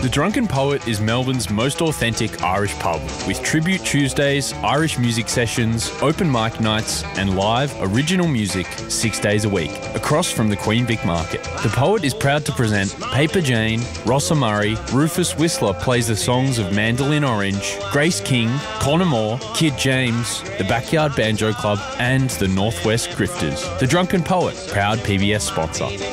The Drunken Poet is Melbourne's most authentic Irish pub, with Tribute Tuesdays, Irish music sessions, open mic nights and live original music 6 days a week, across from the Queen Vic Market. The Poet is proud to present Paper Jane, Rossa Murray, Rufus Whistler plays the songs of Mandolin Orange, Grace King, Connor Moore, Kid James, the Backyard Banjo Club and the Northwest Grifters. The Drunken Poet, proud PBS sponsor.